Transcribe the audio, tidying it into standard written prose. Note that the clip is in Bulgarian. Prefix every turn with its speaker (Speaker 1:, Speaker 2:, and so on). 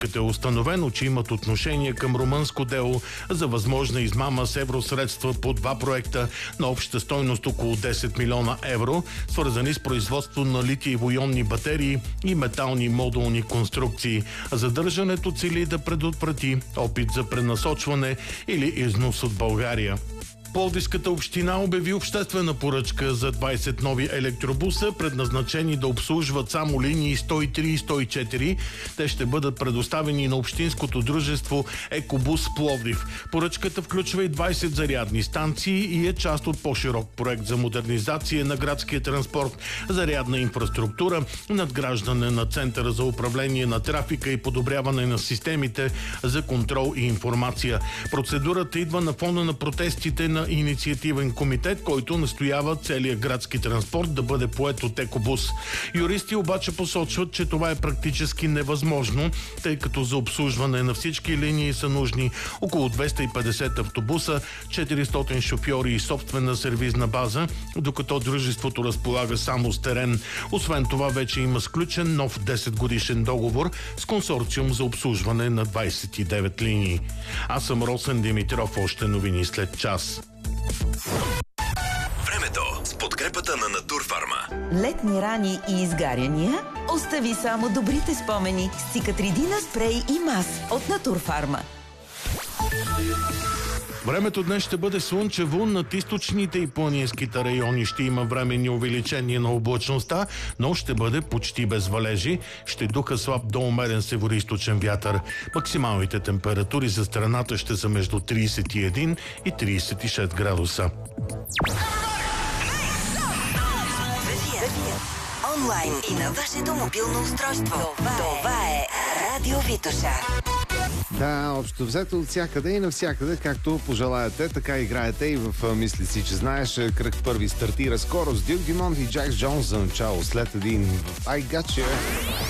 Speaker 1: Като е установено, че имат отношение към румънско дело за възможна измама с евросредства по два проекта на обща стойност около 10 милиона евро, свързани с производство на литиево-ионни батерии и метални модулни конструкции. Задържането цели да предотврати опит за пренасочване или износ от България. Пловдивската община обяви обществена поръчка за 20 нови електробуса, предназначени да обслужват само линии 103 и 104. Те ще бъдат предоставени на общинското дружество Екобус Пловдив. Поръчката включва и 20 зарядни станции и е част от по-широк проект за модернизация на градския транспорт, зарядна инфраструктура, надграждане на Центъра за управление на трафика и подобряване на системите за контрол и информация. Процедурата идва на фона на протестите на инициативен комитет, който настоява целият градски транспорт да бъде поет от Екобус. Юристи обаче посочват, че това е практически невъзможно, тъй като за обслужване на всички линии са нужни около 250 автобуса, 400 шофьори и собствена сервизна база, докато дружеството разполага само с терен. Освен това, вече има сключен нов 10-годишен договор с консорциум за обслужване на 29 линии. Аз съм Росен Димитров, още новини след час.
Speaker 2: Времето с подкрепата на Натурфарма.
Speaker 3: Летни рани и изгаряния? Остави само добрите спомени с Цикатридина спрей и мас от Натурфарма.
Speaker 1: Времето днес ще бъде слънчево. Над източните и планинските райони ще има временни увеличения на облачността, но ще бъде почти без валежи. Ще духа слаб до умерен североизточен вятър. Максималните температури за страната ще са между 31 и 36 градуса.
Speaker 4: Онлайн и на вашето мобилно устройство. Това е Радио Витоша.
Speaker 5: Да, общо взето от всякъде и навсякъде, както пожелаете, така играете и в мисли си, че знаеш. Кръг първи стартира скоро с Дюк Дюмонт и Джакс Джонс за начало, след един в I Got You.